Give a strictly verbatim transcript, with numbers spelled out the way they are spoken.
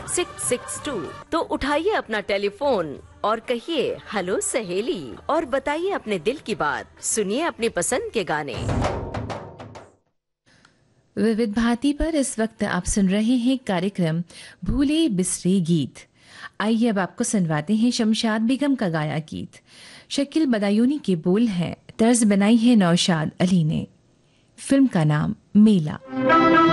Six six to. तो उठाइए अपना टेलीफोन और कहिए हेलो सहेली और बताइए अपने दिल की बात। सुनिए अपनी पसंद के गाने। विविध भारती पर इस वक्त आप सुन रहे हैं कार्यक्रम भूले बिसरे गीत। आइए अब आपको सुनवाते हैं शमशाद बेगम का गाया गीत। शकील बदायूनी के बोल हैं, तर्ज बनाई है नौशाद अली ने। फिल्म का नाम मेला।